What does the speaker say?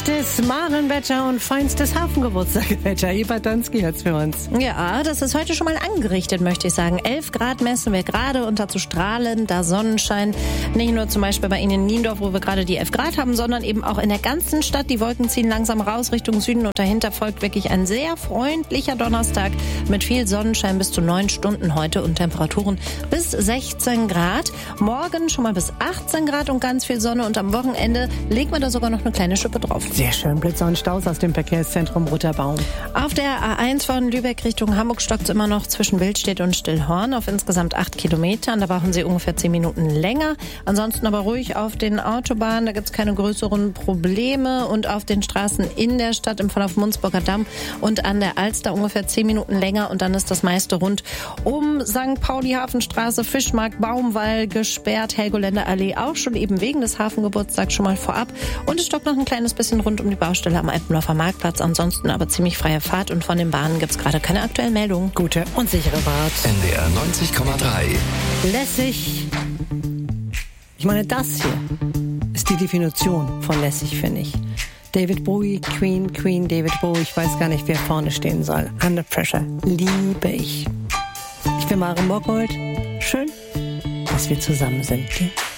Echtes Marenwetter und feinstes Hafengeburtstagswetter. Eva Donski hat's für uns. Ja, das ist heute schon mal angerichtet, möchte ich sagen. 11 Grad messen wir gerade und dazu strahlender Sonnenschein. Nicht nur zum Beispiel bei Ihnen in Niendorf, wo wir gerade die 11 Grad haben, sondern eben auch in der ganzen Stadt. Die Wolken ziehen langsam raus Richtung Süden und dahinter folgt wirklich ein sehr freundlicher Donnerstag mit viel Sonnenschein bis zu 9 Stunden heute und Temperaturen bis 16 Grad. Morgen schon mal bis 18 Grad und ganz viel Sonne und am Wochenende legen wir da sogar noch eine kleine Schippe drauf. Sehr schön, Blitzer und Staus aus dem Verkehrszentrum Rutterbaum. Auf der A1 von Lübeck Richtung Hamburg stockt es immer noch zwischen Wildstedt und Stillhorn auf insgesamt 8 Kilometern. Da brauchen Sie ungefähr 10 Minuten länger. Ansonsten aber ruhig auf den Autobahnen, da gibt es keine größeren Probleme. Und auf den Straßen in der Stadt im Verlauf Munzburger Damm und an der Alster ungefähr 10 Minuten länger. Und dann ist das meiste rund um St. Pauli, Hafenstraße, Fischmarkt, Baumwall gesperrt. Helgoländer Allee auch schon eben wegen des Hafengeburtstags schon mal vorab. Und es stockt noch ein kleines bisschen rund um die Baustelle am Alpendorfer Marktplatz. Ansonsten aber ziemlich freie Fahrt und von den Bahnen gibt es gerade keine aktuellen Meldungen. Gute und sichere Fahrt. NDR 90,3. Lässig. Ich meine, das hier ist die Definition von lässig, finde ich. David Bowie, Queen, David Bowie. Ich weiß gar nicht, wer vorne stehen soll. Under Pressure. Liebe ich. Ich bin Maren Bockhold. Schön, dass wir zusammen sind.